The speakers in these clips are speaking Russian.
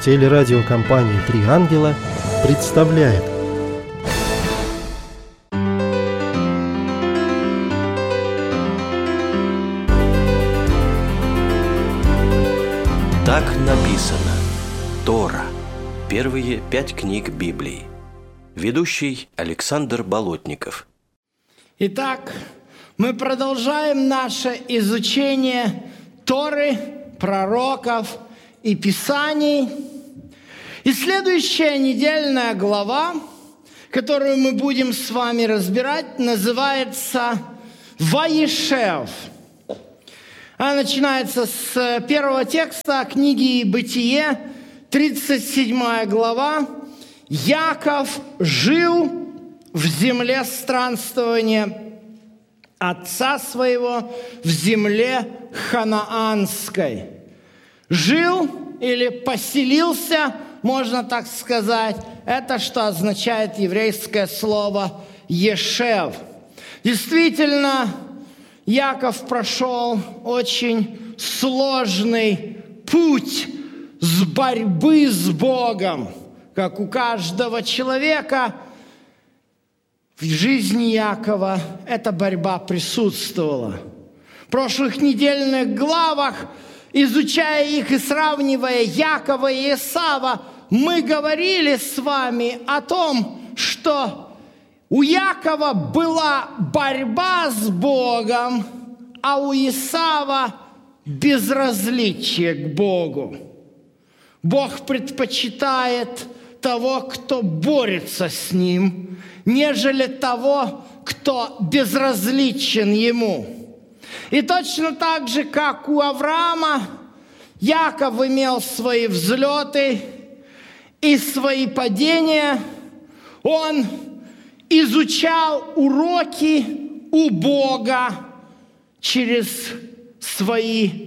Телерадиокомпания «Три ангела» представляет. Так написано. Тора. Первые 5 книг Библии. Ведущий Александр Болотников. Итак, мы продолжаем наше изучение Торы, пророков и Писаний. И следующая недельная глава, которую мы будем с вами разбирать, называется «Ваишев». Она начинается с первого текста книги «Бытие», 37 глава. «Яков жил в земле странствования отца своего, в земле ханаанской». Жил или поселился, можно так сказать, это что означает еврейское слово «ешев». Действительно, Яков прошел очень сложный путь с борьбы с Богом, как у каждого человека. В жизни Якова эта борьба присутствовала. В прошлых недельных главах, изучая их и сравнивая Якова и Исава, мы говорили с вами о том, что у Якова была борьба с Богом, а у Исава безразличие к Богу. Бог предпочитает того, кто борется с Ним, нежели того, кто безразличен Ему. И точно так же, как у Авраама, Яков имел свои взлеты и свои падения. Он изучал уроки у Бога через свои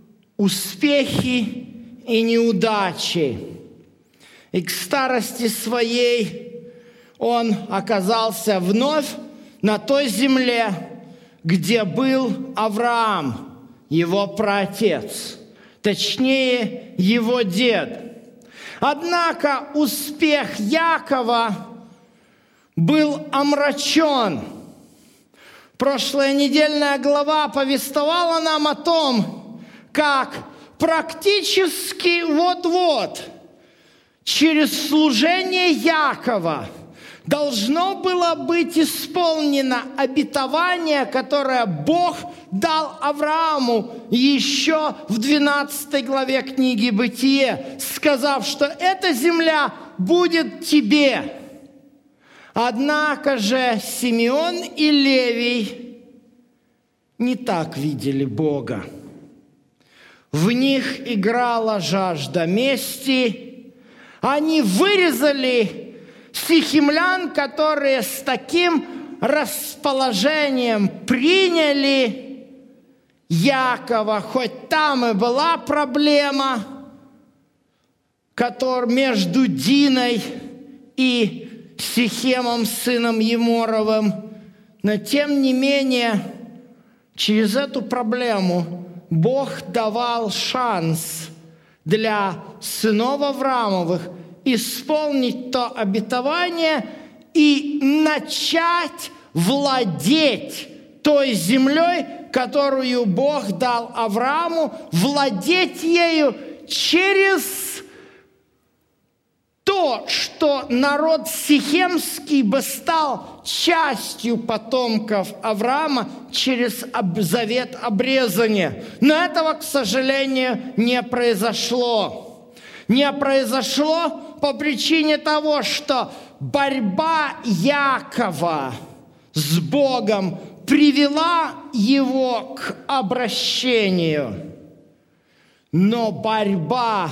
успехи и неудачи. И к старости своей он оказался вновь на той земле, где был Авраам, его праотец, точнее, его дед. Однако успех Якова был омрачен. Прошлая недельная глава повествовала нам о том, как практически вот-вот через служение Якова должно было быть исполнено обетование, которое Бог дал Аврааму еще в 12 главе книги «Бытие», сказав, что эта земля будет тебе. Однако же Симеон и Левий не так видели Бога. В них играла жажда мести. Они вырезали сихемлян, которые с таким расположением приняли Якова, хоть там и была проблема, которая между Диной и Сихемом, сыном Еморовым, но тем не менее через эту проблему Бог давал шанс для сынов Авраамовых исполнить то обетование и начать владеть той землей, которую Бог дал Аврааму, владеть ею через то, что народ сихемский бы стал частью потомков Авраама через завет обрезания. Но этого, к сожалению, не произошло. Не произошло по причине того, что борьба Якова с Богом привела его к обращению. Но борьба,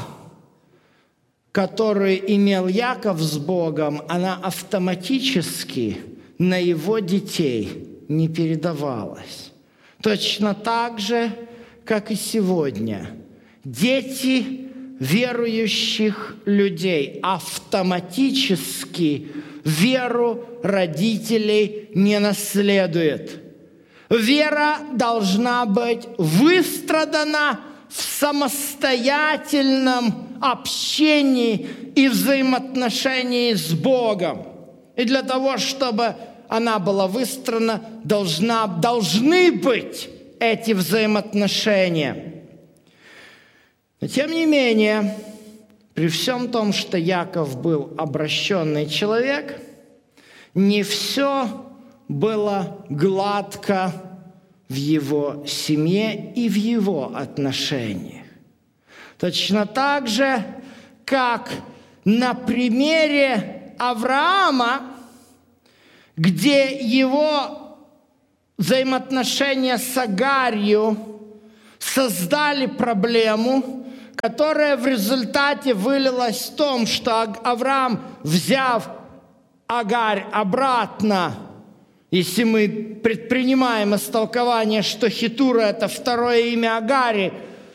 которую имел Яков с Богом, она автоматически на его детей не передавалась. Точно так же, как и сегодня. Дети верующих людей автоматически веру родителей не наследуют. Вера должна быть выстрадана в самостоятельном общении и взаимоотношении с Богом. И для того, чтобы она была выстроена, должны быть эти взаимоотношения. Но тем не менее, при всем том, что Яков был обращенный человек, не все было гладко в его семье и в его отношениях. Точно так же, как на примере Авраама, где его взаимоотношения с Агарью создали проблему, которая в результате вылилась в том, что Авраам, взяв Агарь обратно, если мы предпринимаем истолкование, что Хитура – это второе имя Агари,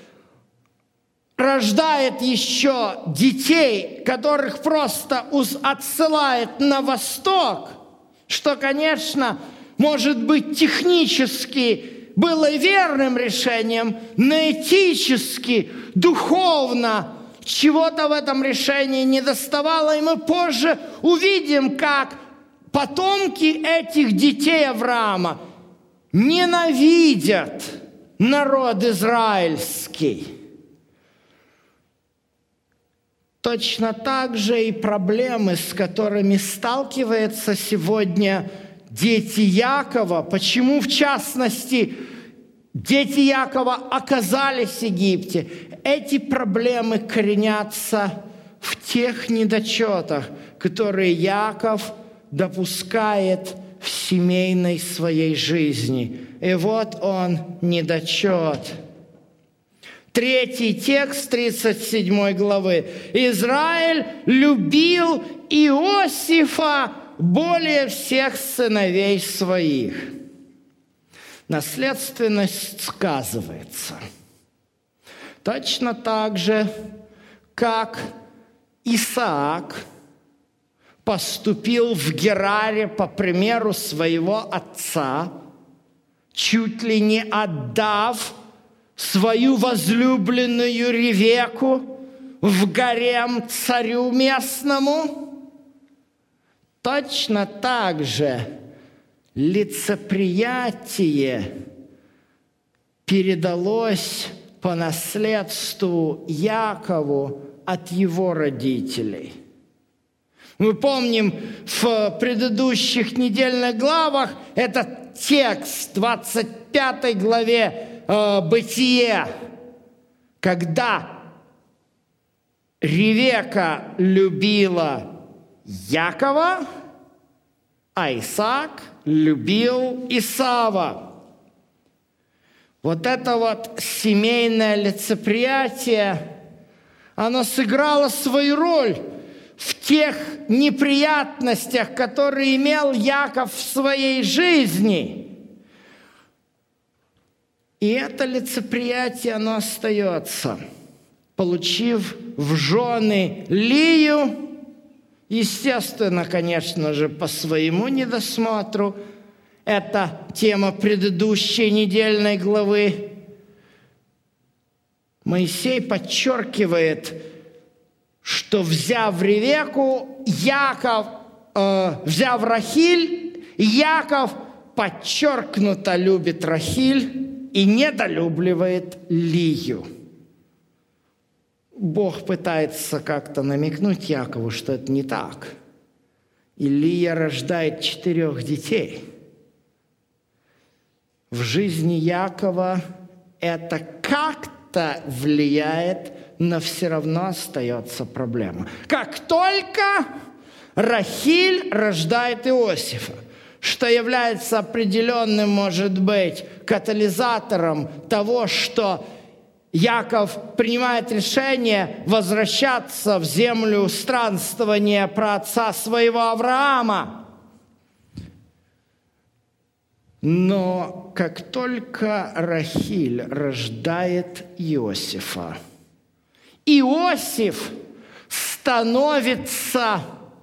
рождает еще детей, которых просто отсылает на восток, что, конечно, может быть технически было верным решением, но этически, духовно чего-то в этом решении недоставало. И мы позже увидим, как потомки этих детей Авраама ненавидят народ израильский. Точно так же и проблемы, с которыми сталкиваются сегодня дети Якова. Почему, в частности, дети Якова оказались в Египте? Эти проблемы коренятся в тех недочетах, которые Яков допускает в семейной своей жизни. И вот он недочет. 3 текст 37 главы. «Израиль любил Иосифа более всех сыновей своих». Наследственность сказывается. Точно так же, как Исаак поступил в Гераре по примеру своего отца, чуть ли не отдав свою возлюбленную Ревеку в гарем царю местному. Точно так же лицеприятие передалось по наследству Якову от его родителей. Мы помним в предыдущих недельных главах этот текст, 25 главе Бытие, когда Ревека любила Якова, а Исаак любил Исава. Вот это вот семейное лицеприятие, оно сыграло свою роль в тех неприятностях, которые имел Яков в своей жизни. И это лицеприятие, оно остается. Получив в жены Лию, естественно, конечно же, по своему недосмотру, это тема предыдущей недельной главы, Моисей подчеркивает, что, взяв Ревеку, взяв Рахиль, Яков подчеркнуто любит Рахиль и недолюбливает Лию. Бог пытается как-то намекнуть Якову, что это не так. И Лия рождает 4 детей. В жизни Якова это как-то влияет, но все равно остается проблема. Как только Рахиль рождает Иосифа, что является определенным, может быть, катализатором того, что Яков принимает решение возвращаться в землю странствования праотца своего Авраама. Но как только Рахиль рождает Иосифа, Иосиф становится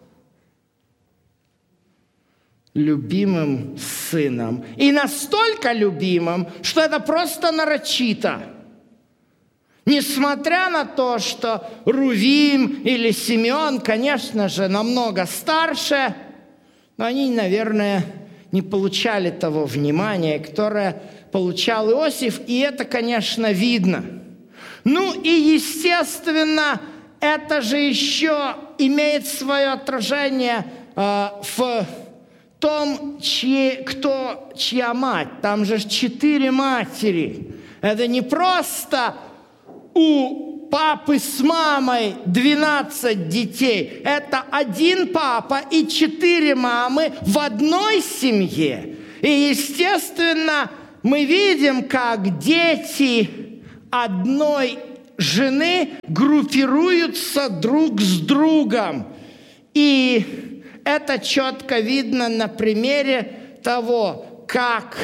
любимым сыном. И настолько любимым, что это просто нарочито. Несмотря на то, что Рувим или Симеон, конечно же, намного старше, но они, наверное, не получали того внимания, которое получал Иосиф, и это, конечно, видно. Ну и, естественно, это же еще имеет свое отражение в том, чья мать. Там же 4 матери. Это не просто у папы с мамой 12 детей. Это 1 папа и 4 мамы в одной семье. И, естественно, мы видим, как дети одной жены группируются друг с другом. И это четко видно на примере того, как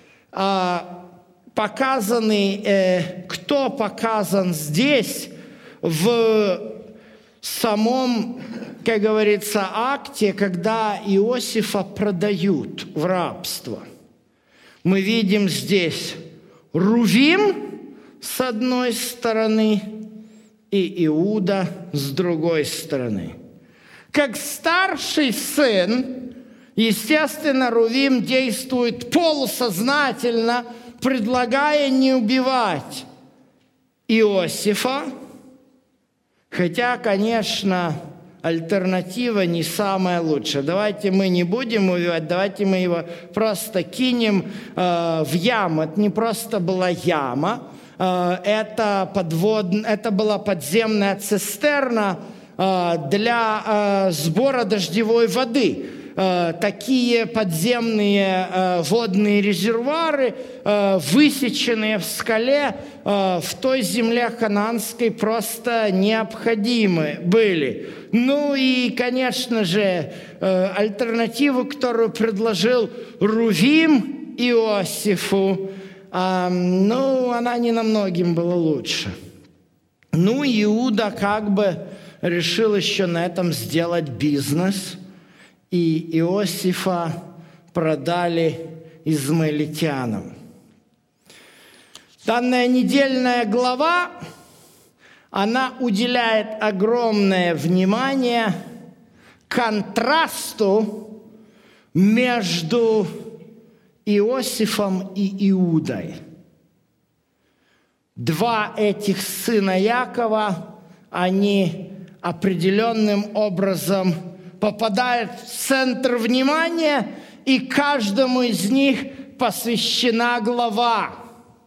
кто показан здесь в самом, как говорится, акте, когда Иосифа продают в рабство. Мы видим здесь Рувим с одной стороны и Иуда с другой стороны. Как старший сын, естественно, Рувим действует полусознательно, предлагая не убивать Иосифа, хотя, конечно, альтернатива не самая лучшая. Давайте мы не будем убивать, давайте мы его просто кинем в яму. Это не просто была яма, это была подземная цистерна для сбора дождевой воды. Такие подземные водные резервуары, высеченные в скале, в той земле ханаанской просто необходимы были. Ну и, конечно же, альтернативу, которую предложил Рувим Иосифу, она не намногим была лучше. Ну, Иуда как бы решил еще на этом сделать бизнес, и Иосифа продали измаилитянам. Данная недельная глава, она уделяет огромное внимание контрасту между Иосифом и Иудой. 2 этих сына Якова, они определенным образом попадают в центр внимания, и каждому из них посвящена глава.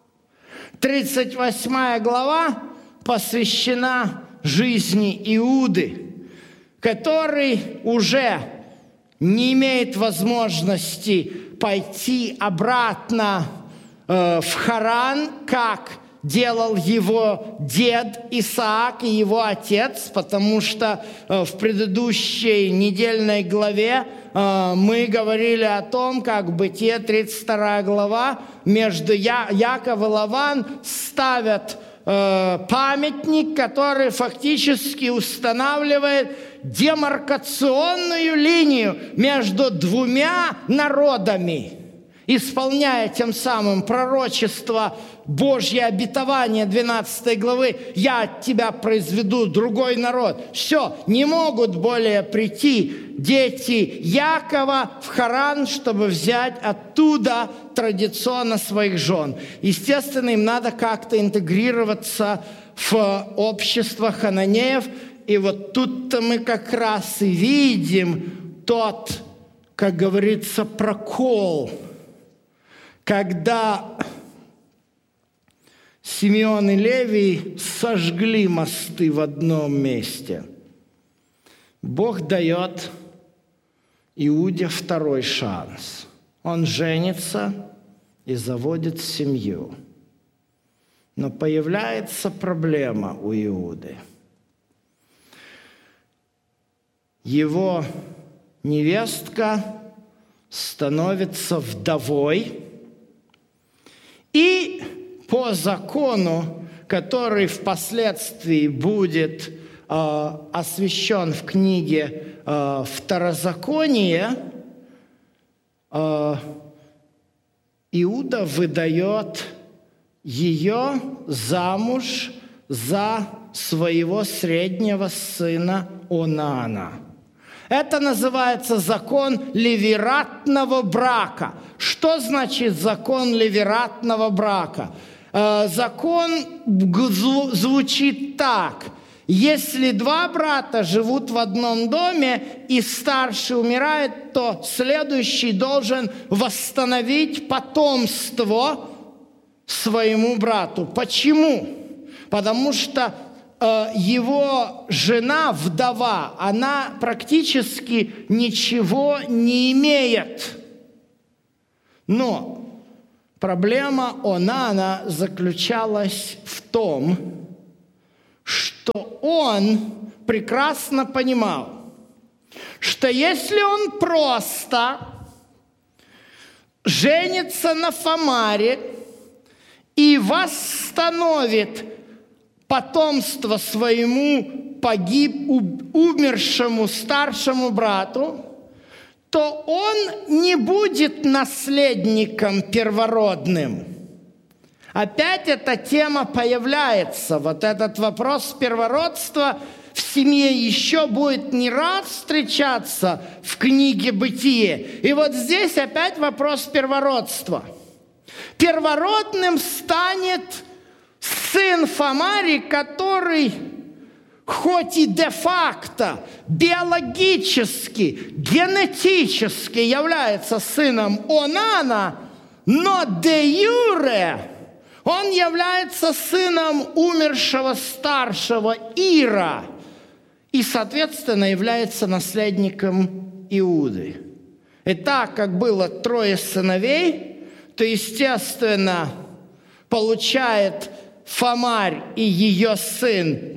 38 глава посвящена жизни Иуды, который уже не имеет возможности пойти обратно в Харан, как делал его дед Исаак и его отец, потому что в предыдущей недельной главе мы говорили о том, как Бытие 32 глава, между Яков и Лаван ставят памятник, который фактически устанавливает демаркационную линию между 2 народами, исполняя тем самым пророчество Божье обетование 12 главы: «Я от тебя произведу другой народ». Все, не могут более прийти дети Якова в Харан, чтобы взять оттуда традиционно своих жен. Естественно, им надо как-то интегрироваться в общество хананеев. И вот тут-то мы как раз и видим тот, как говорится, прокол, когда Симеон и Левий сожгли мосты в одном месте. Бог дает Иуде 2 шанс. Он женится и заводит семью. Но появляется проблема у Иуды. Его невестка становится вдовой, и по закону, который впоследствии будет освящен в книге Второзаконие, Иуда выдает ее замуж за своего среднего сына Онана. Это называется закон левиратного брака. Что значит закон левиратного брака? Закон звучит так. Если два брата живут в одном доме, и старший умирает, то следующий должен восстановить потомство своему брату. Почему? Потому что его жена, вдова, она практически ничего не имеет. Но проблема Онана заключалась в том, что он прекрасно понимал, что если он просто женится на Фамаре и восстановит потомство своему умершему старшему брату, то он не будет наследником первородным. Опять эта тема появляется. Вот этот вопрос первородства в семье еще будет не раз встречаться в книге «Бытие». И вот здесь опять вопрос первородства. Первородным станет сын Фамари, который хоть и де-факто, биологически, генетически является сыном Онана, но де-юре он является сыном умершего старшего Ира и, соответственно, является наследником Иуды. И так как было 3 сыновей, то, естественно, получает Фамарь и ее сын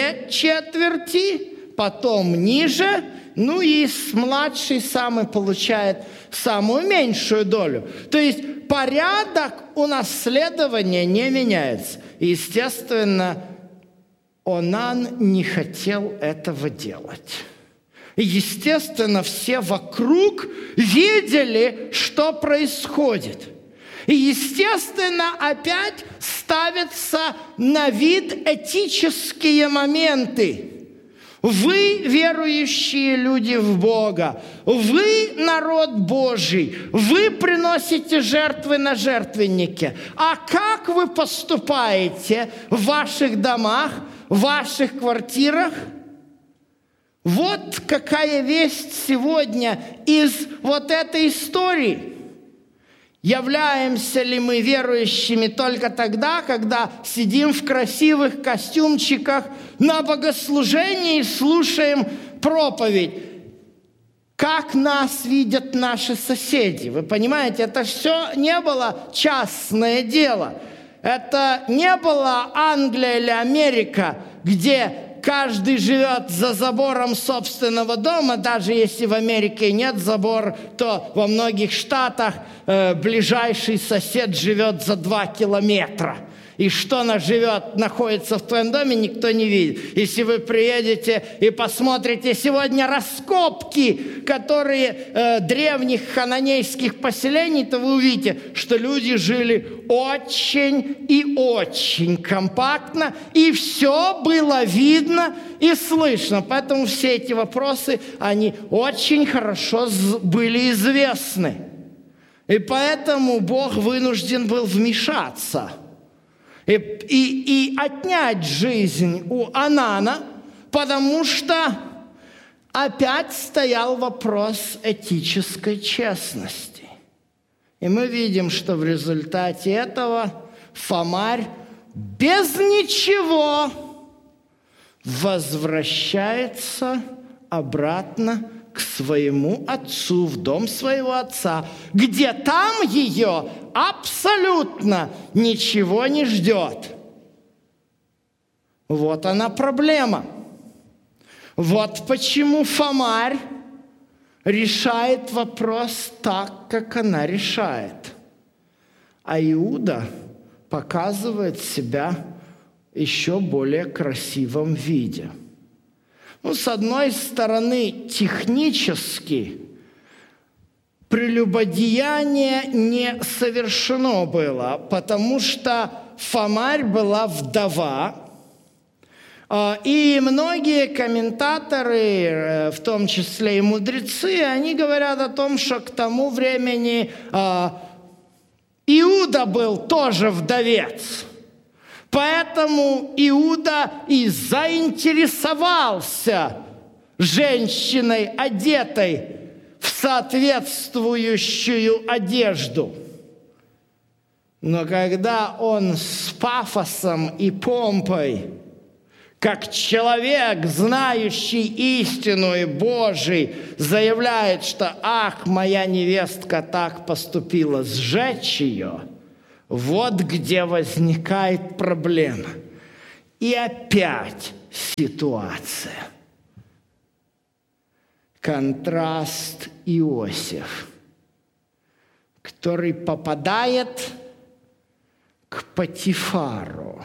2/4, потом ниже, ну и младший самый получает самую меньшую долю. То есть порядок унаследования не меняется. И, естественно, Онан не хотел этого делать. И, естественно, все вокруг видели, что происходит. И, естественно, опять ставятся на вид этические моменты. Вы, верующие люди в Бога, вы народ Божий, вы приносите жертвы на жертвеннике. А как вы поступаете в ваших домах, в ваших квартирах? Вот какая весть сегодня из вот этой истории. Являемся ли мы верующими только тогда, когда сидим в красивых костюмчиках на богослужении и слушаем проповедь? Как нас видят наши соседи? Вы понимаете, это все не было частное дело. Это не была Англия или Америка, где каждый живет за забором собственного дома. Даже если в Америке нет забора, то во многих штатах ближайший сосед живет за 2 километра. И что она находится в твоем доме, никто не видит. Если вы приедете и посмотрите сегодня раскопки, которые древних хананейских поселений, то вы увидите, что люди жили очень и очень компактно, и все было видно и слышно. Поэтому все эти вопросы, они очень хорошо были известны. И поэтому Бог вынужден был вмешаться и отнять жизнь у Онана, потому что опять стоял вопрос этической честности. И мы видим, что в результате этого Фамарь без ничего возвращается обратно к своему отцу, в дом своего отца, где там ее абсолютно ничего не ждет. Вот она проблема. Вот почему Фамарь решает вопрос так, как она решает. А Иуда показывает себя еще более красивом виде. Ну, с одной стороны, технически прелюбодеяние не совершено было, потому что Фамарь была вдова, И многие комментаторы, в том числе и мудрецы, они говорят о том, что к тому времени Иуда был тоже вдовец. Поэтому Иуда и заинтересовался женщиной, одетой в соответствующую одежду. Но когда он с пафосом и помпой, как человек, знающий истину и Божий, заявляет, что «Ах, моя невестка так поступила, сжечь ее», вот где возникает проблема. И опять ситуация. Контраст Иосиф, который попадает к Потифару,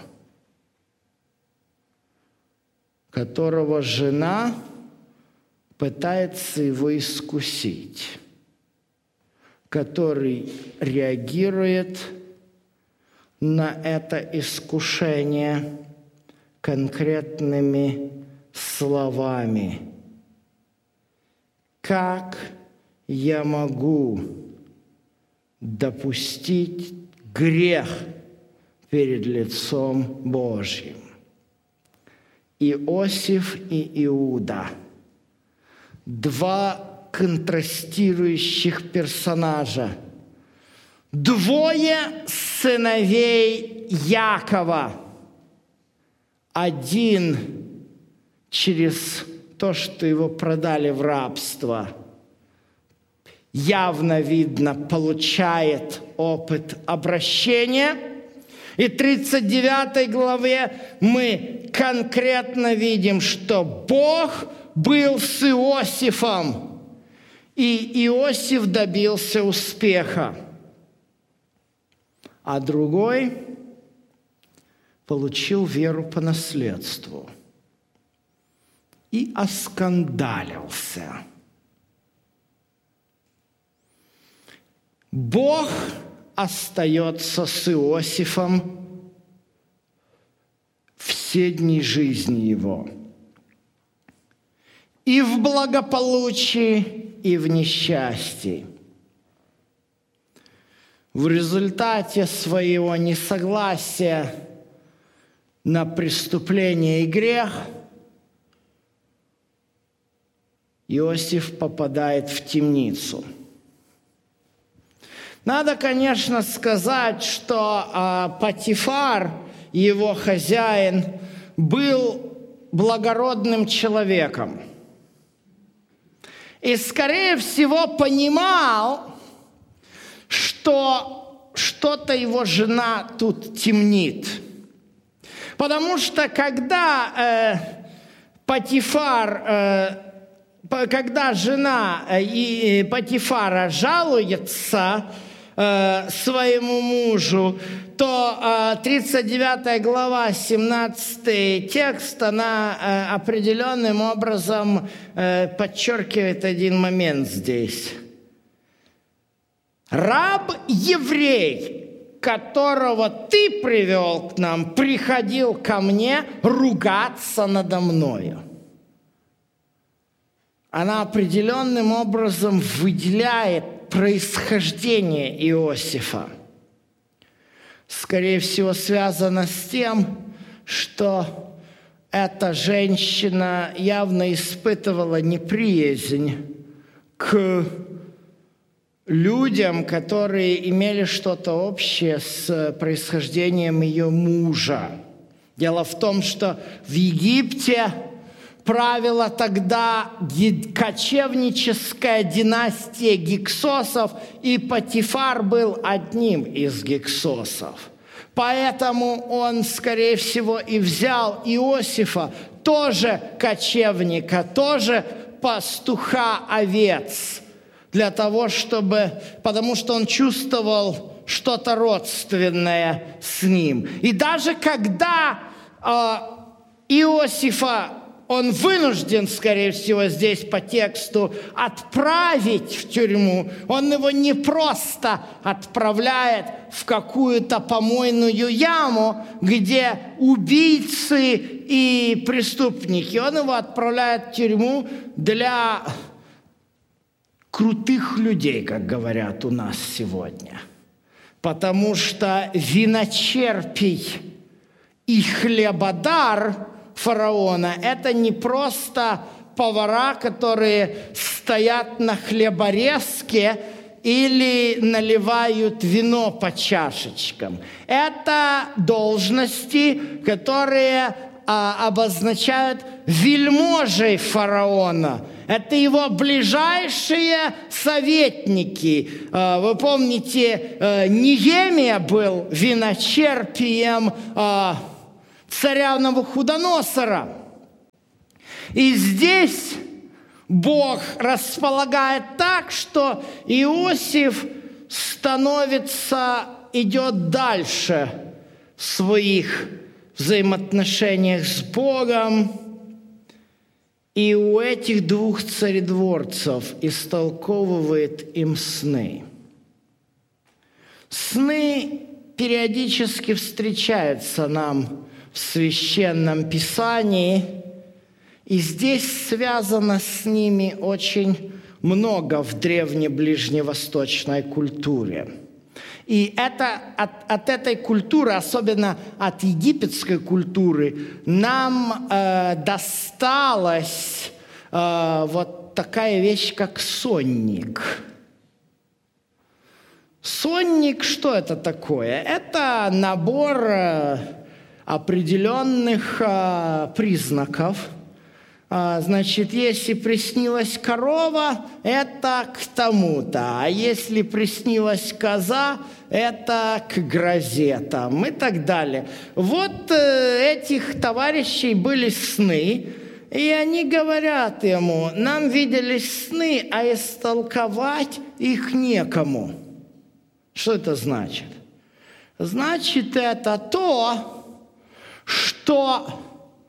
которого жена пытается его искусить, который реагирует на это искушение конкретными словами. Как я могу допустить грех перед лицом Божьим? Иосиф и Иуда – два контрастирующих персонажа, двое сыновей Якова. Один через то, что его продали в рабство, явно видно, получает опыт обращения. И в 39 главе мы конкретно видим, что Бог был с Иосифом, и Иосиф добился успеха. А другой получил веру по наследству и оскандалился. Бог остается с Иосифом все дни жизни его. И в благополучии, и в несчастье. В результате своего несогласия на преступление и грех Иосиф попадает в темницу. Надо, конечно, сказать, что Потифар, его хозяин, был благородным человеком. И, скорее всего, понимал, что что-то его жена тут темнит. Потому что когда когда жена Потифара жалуется своему мужу, то 39 глава, 17 текст, она определенным образом подчеркивает один момент здесь. «Раб-еврей, которого ты привел к нам, приходил ко мне ругаться надо мною». Она определенным образом выделяет происхождение Иосифа. Скорее всего, связано с тем, что эта женщина явно испытывала неприязнь к людям, которые имели что-то общее с происхождением ее мужа. Дело в том, что в Египте правила тогда кочевническая династия Гиксосов, и Потифар был одним из Гиксосов. Поэтому он, скорее всего, и взял Иосифа, тоже кочевника, тоже пастуха овец, для того, потому что он чувствовал что-то родственное с ним. И даже когда Иосифа он вынужден, скорее всего, здесь по тексту отправить в тюрьму. Он его не просто отправляет в какую-то помойную яму, где убийцы и преступники. Он его отправляет в тюрьму для крутых людей, как говорят у нас сегодня. Потому что виночерпий и хлебодар фараона – это не просто повара, которые стоят на хлеборезке или наливают вино по чашечкам. Это должности, которые обозначают вельможей фараона. Это его ближайшие советники. Вы помните, Неемия был виночерпием царя Навуходоносора. И здесь Бог располагает так, что Иосиф идет дальше в своих взаимоотношениях с Богом. И у этих двух царедворцев истолковывает им сны. Сны периодически встречаются нам в Священном Писании, и здесь связано с ними очень много в древнеближневосточной культуре. И это, от этой культуры, особенно от египетской культуры, нам досталась вот такая вещь, как сонник. Сонник, что это такое? Это набор определенных признаков. Значит, если приснилась корова, это к тому-то. А если приснилась коза, это к грозе там, и так далее. Вот этих товарищей были сны, и они говорят ему: нам виделись сны, а истолковать их некому. Что это значит? Значит, это то, что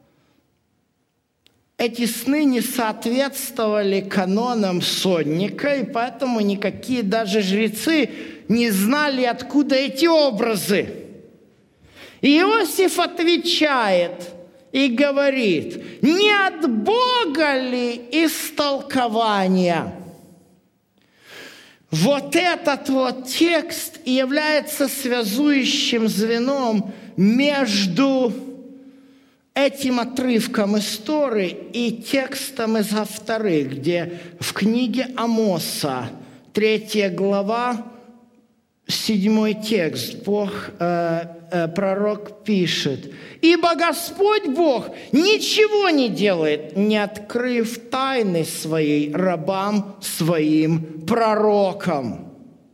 эти сны не соответствовали канонам сонника, и поэтому никакие даже жрецы не знали, откуда эти образы. Иосиф отвечает и говорит: не от Бога ли истолкование? Вот этот вот текст является связующим звеном между этим отрывком истории и текстом из Авторы, где в книге Амоса, 3 глава, 7 текст, пророк пишет: «Ибо Господь Бог ничего не делает, не открыв тайны своей рабам своим пророкам».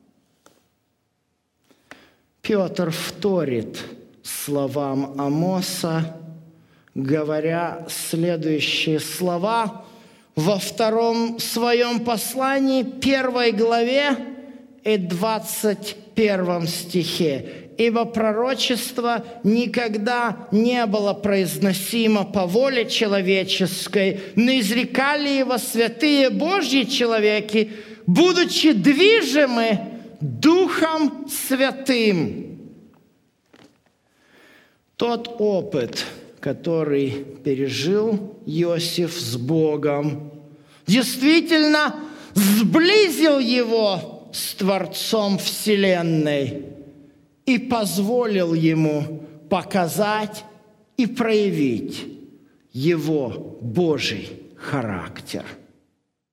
Петр вторит словам Амоса, говоря следующие слова во 2 своем послании, 1 главе и 21 стихе. «Ибо пророчество никогда не было произносимо по воле человеческой, но изрекали его святые Божьи человеки, будучи движимы Духом Святым». Тот опыт, который пережил Иосиф с Богом, действительно сблизил его с Творцом Вселенной и позволил ему показать и проявить его Божий характер.